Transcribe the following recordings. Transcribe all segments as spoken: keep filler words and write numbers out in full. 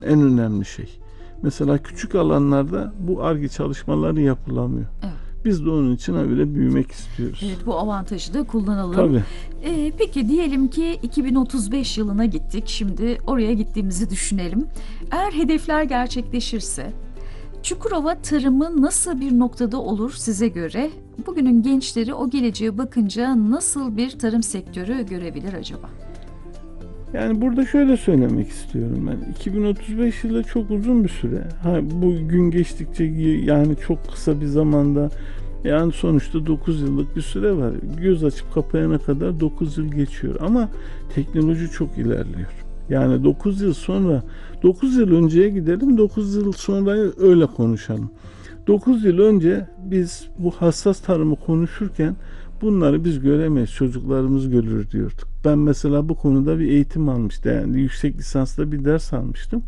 En önemli şey. Mesela küçük alanlarda bu Ar-Ge çalışmaları yapılamıyor. Evet. Biz de onun için öyle büyümek istiyoruz. Evet, bu avantajı da kullanalım. Tabii. Ee, peki diyelim ki iki bin otuz beş yılına gittik. Şimdi oraya gittiğimizi düşünelim. Eğer hedefler gerçekleşirse Çukurova tarımı nasıl bir noktada olur size göre? Bugünün gençleri o geleceğe bakınca nasıl bir tarım sektörü görebilir acaba? Yani burada şöyle söylemek istiyorum ben. iki bin otuz beş yılı çok uzun bir süre. Ha, bu gün geçtikçe yani çok kısa bir zamanda, yani sonuçta dokuz yıllık bir süre var. Göz açıp kapayana kadar dokuz yıl geçiyor. Ama teknoloji çok ilerliyor. Yani dokuz yıl sonra, dokuz yıl önceye gidelim, dokuz yıl sonra öyle konuşalım. dokuz yıl önce biz bu hassas tarımı konuşurken bunları biz göremeyiz, çocuklarımız görür diyorduk. Ben mesela bu konuda bir eğitim almıştım. Yani yüksek lisansla bir ders almıştım.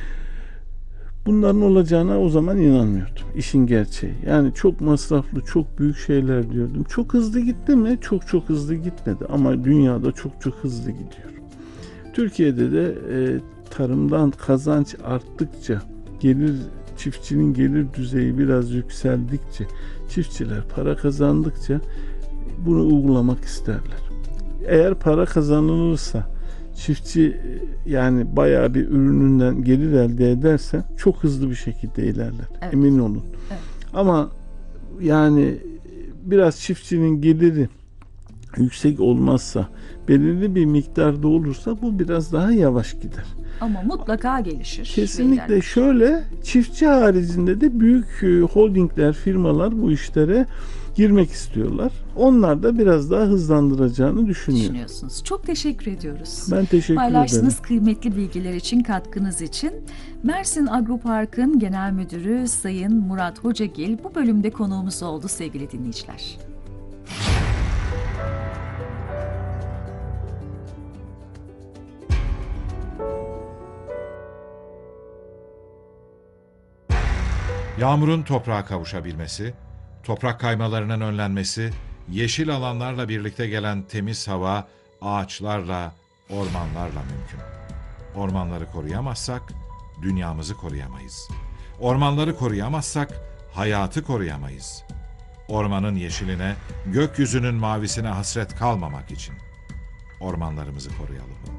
Bunların olacağına o zaman inanmıyordum. İşin gerçeği. Yani çok masraflı, çok büyük şeyler diyordum. Çok hızlı gitti mi? Çok çok hızlı gitmedi. Ama dünyada çok çok hızlı gidiyor. Türkiye'de de e, tarımdan kazanç arttıkça, gelir çiftçinin gelir düzeyi biraz yükseldikçe, çiftçiler para kazandıkça bunu uygulamak isterler. Eğer para kazanılırsa, çiftçi yani bayağı bir ürününden gelir elde ederse çok hızlı bir şekilde ilerler. Evet. Emin olun. Evet. Ama yani biraz çiftçinin geliri yüksek olmazsa, belirli bir miktarda olursa bu biraz daha yavaş gider. Ama mutlaka gelişir. Kesinlikle şöyle, çiftçi haricinde de büyük holdingler, firmalar bu işlere girmek istiyorlar. Onlar da biraz daha hızlandıracağını düşünüyorum. Düşünüyorsunuz. Çok teşekkür ediyoruz. Ben teşekkür Paylaştığınız ederim. kıymetli bilgiler için, katkınız için. Mersin Agropark'ın Genel Müdürü Sayın Murat Hocagil bu bölümde konuğumuz oldu sevgili dinleyiciler. Yağmurun toprağa kavuşabilmesi, toprak kaymalarının önlenmesi, yeşil alanlarla birlikte gelen temiz hava, ağaçlarla, ormanlarla mümkün. Ormanları koruyamazsak, dünyamızı koruyamayız. Ormanları koruyamazsak, hayatı koruyamayız. Ormanın yeşiline, gökyüzünün mavisine hasret kalmamak için ormanlarımızı koruyalım.